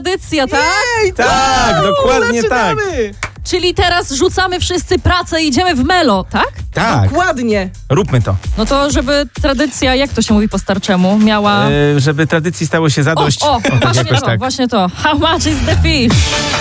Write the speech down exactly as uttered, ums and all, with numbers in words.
tradycja, tak? Ej, Tak, wow, dokładnie tak. zaczynamy. Czyli teraz rzucamy wszyscy pracę i idziemy w melo, tak? Tak, Dokładnie. róbmy to. No to żeby tradycja, jak to się mówi po starczemu, miała... E, żeby tradycji stało się O, zadość. o, tak właśnie jakoś to, tak. właśnie to. How much is the fish?